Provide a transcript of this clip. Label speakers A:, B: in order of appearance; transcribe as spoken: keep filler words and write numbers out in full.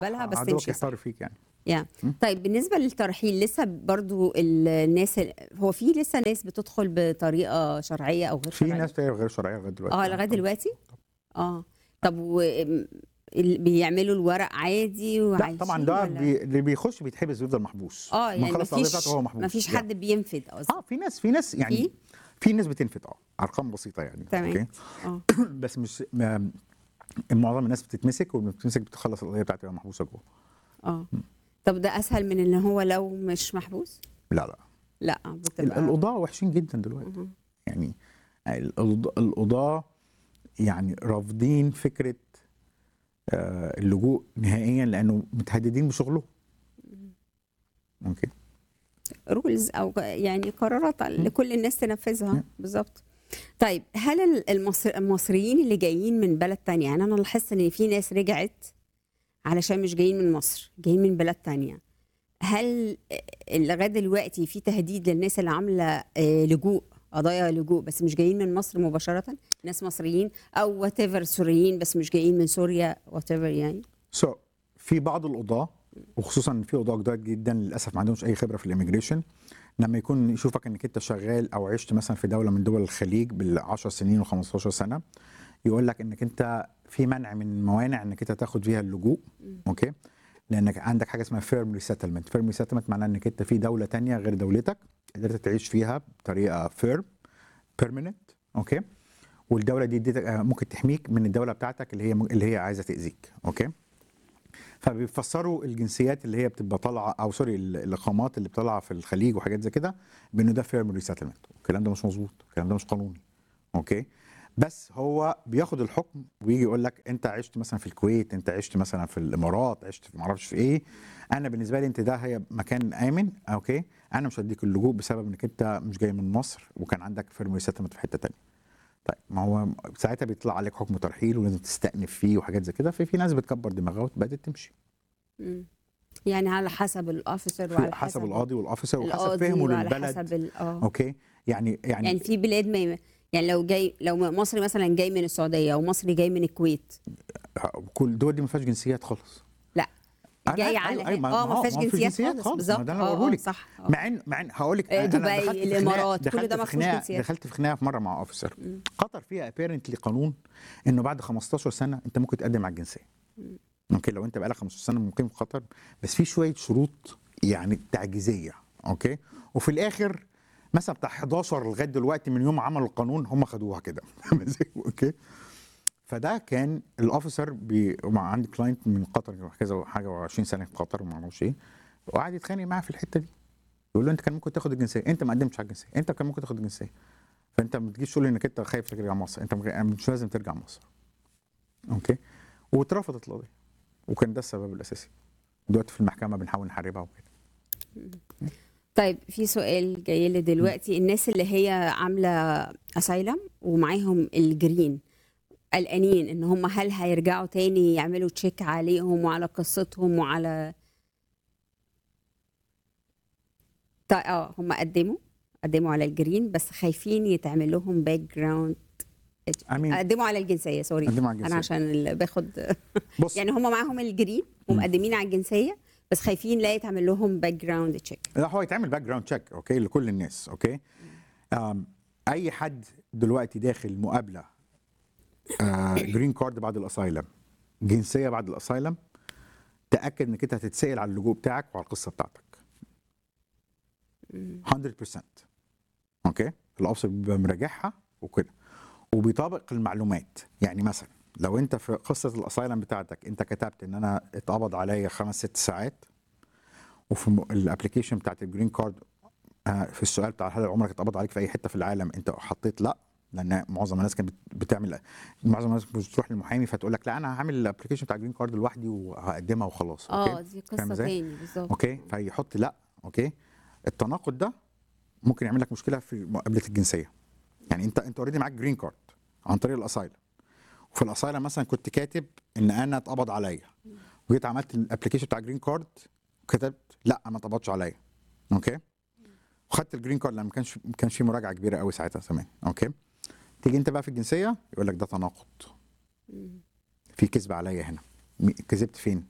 A: بالها بس
B: عدوك
A: تمشي صح.
B: يحتار فيك يعني.
A: يعني
B: م.
A: طيب بالنسبه للترحيل لسه برضو الناس ال- هو في لسه ناس بتدخل بطريقه شرعيه او غير
B: في
A: شرعيه؟
B: ناس غير شرعيه لغايه دلوقتي.
A: اه
B: آه،
A: لغايه
B: طبعاً.
A: دلوقتي. اه طب و ال- بيعملوا الورق عادي
B: لا
A: وعايشين
B: طبعا ده
A: ولا؟
B: بي... اللي بيخش بيتحبس ويفضل محبوس.
A: اه
B: ما
A: يعني
B: خلص القضيه بتاعته
A: مفيش
B: هو محبوس.
A: مفيش
B: يعني.
A: حد بينفذ قصدي.
B: اه في ناس في ناس يعني
A: في؟
B: في ناس بتنفذ اه ارقام بسيطه يعني.
A: تمام.
B: اوكي
A: اه
B: بس مش ما... معظم الناس بتتمسك ولما بتتمسك بتخلص القضيه بتاعتها تبقى محبوسه جوه.
A: اه طب ده اسهل من ان هو لو مش محبوس؟
B: لا لا
A: لا
B: ال-
A: بتبقى.
B: القضاه وحشين جدا دلوقتي.
A: مهم.
B: يعني القض- القضاه يعني رافضين فكره آه، اللجوء نهائيا لانه متهددين بشغلهم. اوكي
A: رولز او يعني قرارات
B: م.
A: لكل الناس تنفذها
B: م.
A: بالظبط. طيب هل ال- المصر المصريين اللي جايين من بلد تانية، يعني انا لاحظت ان في ناس رجعت علشان مش جايين من مصر، جايين من بلد تانية، هل آه، لغايه دلوقتي في تهديد للناس اللي عامله آه، لجوء، قضايا لجوء بس مش جايين من مصر مباشره، ناس مصريين او وات ايفر سوريين بس مش جايين من سوريا وات ايفر يعني؟
B: سو so, في بعض القضاه وخصوصا ان في قضاه جداد جدا للاسف ما عندهمش اي خبره في الاميجريشن، لما يكون يشوفك انك انت شغال او عشت مثلا في دوله من دول الخليج بال عشر سنين و15 سنه، يقول لك انك انت في منع من موانع انك انت تاخد فيها اللجوء. اوكي لانك عندك حاجه اسمها فيرم ريسيتلمنت. فيرم ريسيتلمنت معناه انك انت في دوله تانية غير دولتك قدرت تعيش فيها بطريقه فيرم بيرمننت. اوكي والدوله دي اديتك آه، ممكن تحميك من الدوله بتاعتك اللي هي اللي هي عايزه تاذيك. اوكي فبيفسروا الجنسيات اللي هي بتبقى طالعه او سوري ال- الاقامات اللي بتطلع في الخليج وحاجات زي كده بانه ده فيرم ريسيتلمنت. الكلام ده مش مظبوط، الكلام ده مش قانوني. اوكي بس هو بياخد الحكم ويجي يقول لك انت عشت مثلا في الكويت، انت عشت مثلا في الامارات، عشت في ما اعرفش في ايه، انا بالنسبه لي انت ده هي مكان امن. اوكي انا مش هديك اللجوء بسبب انك انت مش جاي من مصر وكان عندك فيرم ريسيتلمنت في حته ثانيه. طيب ما هو ساعتها بيطلع عليك حكم ترحيل ولازم تستأنف فيه وحاجات زي كده، ففي ناس بتكبر دماغها وبدات تمشي.
A: مم. يعني على حسب الاوفيسر
B: في
A: وعلى
B: حسب
A: حسب
B: القاضي والافيسر وحسب
A: القاضي
B: فهمه
A: وعلى
B: للبلد.
A: حسب ال- اه
B: اوكي يعني يعني,
A: يعني في بلاد ما، يعني لو جاي لو مصري مثلا جاي من السعوديه او مصري جاي من الكويت،
B: كل الدول دي ما فيهاش جنسيات خالص.
A: لا
B: أنا
A: جاي
B: عارف-
A: على
B: ايوه ايوه
A: هي-
B: ما
A: اه
B: ما
A: ما
B: هو
A: فيهاش
B: ما هو فيش
A: جنسيات
B: جنسيات
A: خالص
B: خالص، ما
A: بالظبط.
B: ده انا
A: اه
B: بقوله
A: اه
B: لك.
A: صح. اه
B: مع ان مع ان هقول لك
A: آه،
B: انا
A: دبي
B: دخلت في خناقه
A: الامارات كل
B: دخلت
A: ده ما
B: في
A: فيهوش
B: خناقه
A: جنسيات.
B: دخلت في خناقه في مره مع اوفيسر. قطر فيها ابيرنتلي قانون انه بعد خمستاشر سنه انت ممكن تقدم على الجنسيه. اوكي لو انت بقالك خمستاشر سنه مقيم في قطر، بس في شويه شروط يعني تعجيزيه. اوكي وفي الاخر مثلا بتاع حداشر لغايه دلوقتي من يوم عملوا القانون هم خدوها كده. اوكي فده كان الاوفيسر بي... مع عندي كلاينت من قطر كذا حاجه وعشرين سنه في قطر وما اعرفش ايه، وقعد يتخانق معاه في الحته دي، يقول له انت كان ممكن تاخد الجنسيه، انت ما قدمتش على الجنسيه، انت كان ممكن تاخد الجنسيه، فانت ما تجيش تقول لي انك انت خايف ترجع مصر، انت مش لازم ترجع مصر. اوكي واترفضت القضيه وكان ده السبب الاساسي. دلوقتي في المحكمه بنحاول نحاربها وكده.
A: طيب في سؤال جاي لي دلوقتي، الناس اللي هي عامله اسايلم ومعاهم الجرين قلقانين ان هم هل هيرجعوا تاني يعملوا تشيك عليهم وعلى قصتهم وعلى طيب اه هم قدموا قدموا على الجرين بس خايفين يتعمل لهم باك جراوند.
B: امين
A: قدموا على الجنسيه سوري.
B: قدموا على
A: انا
B: الجنسيه.
A: عشان اللي باخد
B: بص
A: يعني هم معاهم الجرين ومقدمين على الجنسيه بس خايفين لا يتعمل لهم باك جراوند تشيك.
B: لا هو يتعمل باك جراوند تشيك اوكي لكل الناس. اوكي أم اي حد دلوقتي داخل مقابله آه جرين كارد بعد الاسايلم، جنسيه بعد الاسايلم، تاكد انك انت هتتسال على اللجوء بتاعك وعلى القصه بتاعتك مية بالمية. اوكي الافسر بيبقى مراجعها وكده وبيطابق المعلومات. يعني مثلا لو انت في قصه الاسايلم بتاعتك انت كتبت ان انا اتقبض عليا خمس ست ساعات، وفي الابلكيشن بتاعت الجرين كارد آه في السؤال بتاع هل عمرك اتقبض عليك في اي حته في العالم انت حطيت لا، لان معظم الناس كانت بتعمل معظم الناس بتروح للمحامي فتقول لك لا انا هعمل الابلكيشن بتاع الجرين كارد لوحدي وهقدمها وخلاص. اوكي
A: اه دي
B: فاهم
A: قصه
B: ازاي؟
A: تاني بالظبط.
B: اوكي فيحط لا. اوكي التناقض ده ممكن يعمل لك مشكله في مقابله الجنسيه. يعني انت انت اوريدي معاك جرين كارد عن طريق الاسايلم، وفي الاسايلم مثلا كنت كاتب ان انا اتقبض عليا، وجيت عملت الابلكيشن بتاع جرين كارد وكتبت لا ما اتقبضش عليا. اوكي وخدت الجرين كارد لما ما كانش ما كانش في مراجعه كبيره قوي ساعتها زمان. اوكي تيجي انت بقى في الجنسيه يقول لك ده تناقض، في كذب عليا هنا. كذبت فين؟